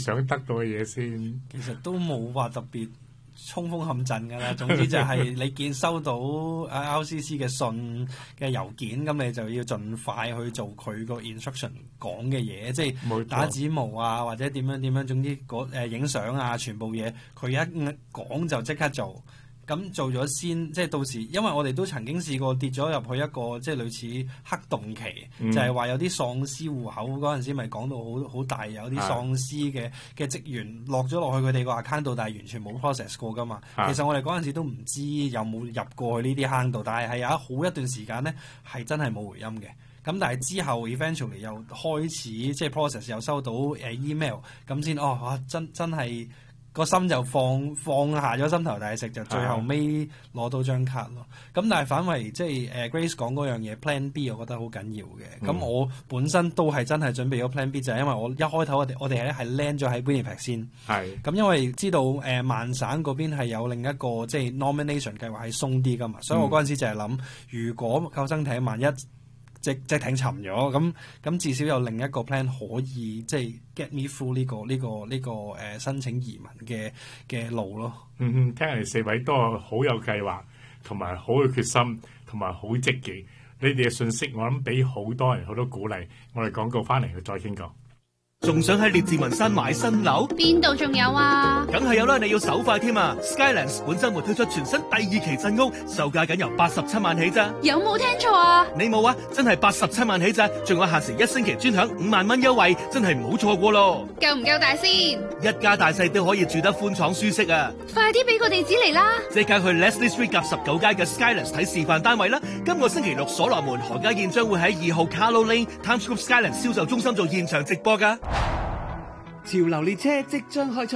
想得到嘅嘢先？ 其實都冇話特別衝鋒陷陣㗎啦。總之就係你收到 RCC 嘅信嘅郵件，咁你就要盡快去做佢個 instruction 講嘅嘢，即係打指模啊，或者點樣，總之影相啊，全部嘢佢一講就即刻做。咁做咗先，即係到時，因為我哋都曾經試過跌咗入去一個即係類似黑洞期，就係話有啲喪屍戶口嗰陣時，咪講到好大，有啲喪屍嘅職員落咗落去佢哋個 account 度，但係完全冇 process 過噶嘛。其實我哋嗰陣時都唔知有冇入過去呢啲坑度，但係有好一段時間咧係真係冇回音嘅。咁但係之後 eventually 又開始即係 process 又收到email， 咁先真係。個心就放下咗心頭大石，就最後尾攞到張卡咯。咁但係反為即係Grace 講嗰樣嘢 Plan B， 我覺得好緊要嘅。咁我本身都係真係準備咗 Plan B， 就係因為我一開頭我哋係 land 咗喺 Winnipeg 先。係。咁因為知道曼省嗰邊係有另一個即係 nomination 計劃係鬆啲噶嘛，所以我嗰陣時就係諗，如果救生艇萬一隻艇沉咗，咁至少有另一個 plan 可以即係 get me through 呢個申請移民嘅路咯。 聽嚟四位都係好有計劃，同埋好有決心，同埋好積極。你哋嘅信息我諗俾好多人好多鼓勵。我哋廣告翻嚟再傾過。 仲想喺列治文山買新樓？ 邊度仲有啊？ 梗係有啦，你要手快添啊 ！Skylands 本週末推出全新第2期新屋，售價僅由87萬起咋？ 有冇聽錯啊？ 你冇啊，真係87萬起咋，仲有限時1星期專享5萬蚊優惠，真係唔好錯過咯！ 夠唔夠大先？ 一家大細都可以住得寬敞舒適啊！ 快啲俾個地址嚟啦！ 即刻去 Leslie Street 夾19街嘅 Skylands 睇示範單位啦！今個星期六所羅門何家燕將會喺2號 Carlo Lane Times Square Skylands 銷售中心做現場直播㗎。 潮流列車即將開出，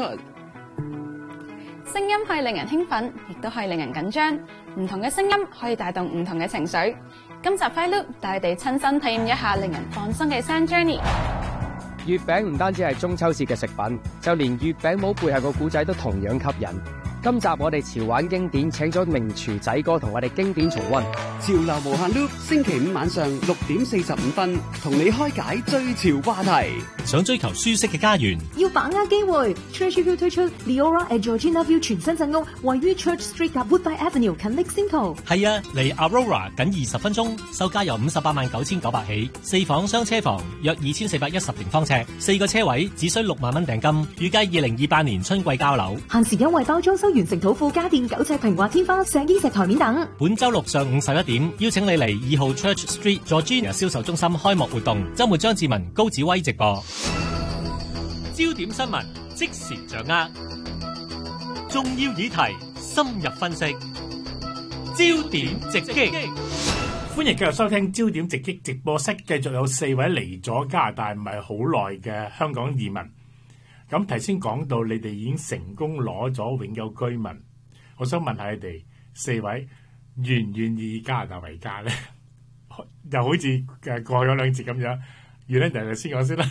聲音可以令人興奮，亦都可以令人緊張。唔同嘅聲音可以帶動唔同嘅情緒。今集 Fly Loop 帶你哋親身體驗一下令人放鬆嘅 Sound Journey。 月餅唔單止係中秋節嘅食品，就連月餅帽背後個故仔都同樣吸引。今集我哋潮玩經典請咗名廚仔哥同我哋經典重溫潮流無限 Loop， 星期5晚上6點45分，同你開解最潮話題。 想追求舒適嘅家園， 要把握機會。Church View 推出 Leora at Georgina View 全新鎮屋，位於 Church Street 及 Woodbine Avenue 近 Lake Simcoe。 係啊，嚟 Aurora 僅20分鐘，售價由589900起，4房雙車房，約2410平方尺，4個車位，只需6萬蚊訂金，預計2028年春季交樓。 限時優惠包裝修完成土庫家電9尺平滑天花、石英石台面等。 本周六上午11點，邀請你嚟2號 Church Street Georgina 銷售中心開幕活動，周末張志文、高子威直播。焦點新聞即時掌握，重要議題深入分析，焦點直擊。 歡迎繼續收聽焦點直擊直播室，繼續有4位嚟咗加拿大唔係好耐嘅香港移民。咁頭先講到你哋已經成功攞咗永久居民，我想問下你哋4位願唔願意加拿大為家咧？又好似過咗2節咁樣，願咧就先講先啦。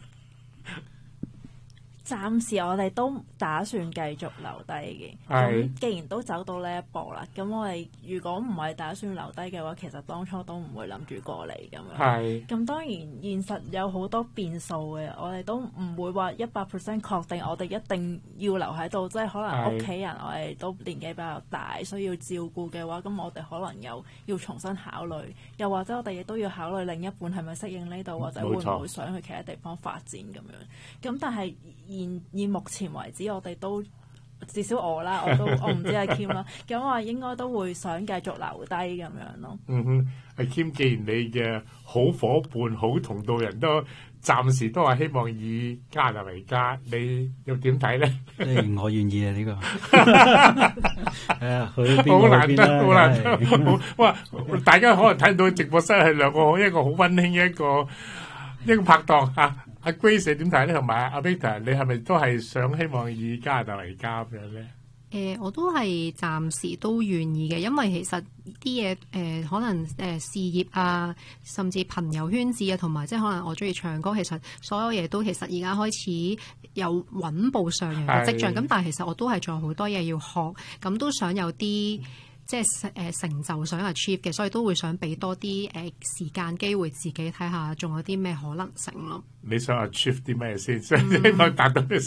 暫時我哋都打算繼續留低嘅。咁既然都走到呢一步啦，咁我哋如果唔係打算留低嘅話，其實當初都唔會諗住過嚟咁樣。咁當然現實有好多變數嘅，我哋都唔會話100% 確定我哋一定要留喺度。即係可能屋企人我哋都年紀比較大，需要照顧嘅話，咁我哋可能又要重新考慮。又或者我哋亦都要考慮另一半係咪適應呢度，或者會唔會想去其他地方發展咁樣。咁但係現目前為止，我哋都至少我啦，我唔知阿 Kim 啦，咁我應該都會想繼續留低咁樣咯。 阿 Kim， 既然你嘅好夥伴、好同道人都暫時都係希望以加拿大為家，你又點睇咧？ 我願意啊！呢個好難得，好難得。哇！大家可能睇到直播室係一個好溫馨嘅一個拍檔嚇。阿 Grace 點睇咧？同埋阿 Victor， 你係咪都係想希望以加拿大為家咁樣咧？ 我都係暫時都願意嘅，因為其實啲嘢可能事業啊，甚至朋友圈子啊，同埋即係可能我中意唱歌，其實所有嘢都其實而家開始有穩步上揚嘅跡象。咁但係其實我都係仲有好多嘢要學，咁都想有啲即係成就想 achieve 嘅，所以都會想俾多啲時間機會自己睇下，仲有啲咩可能性咯。 你想 achieve 啲咩先？希望達到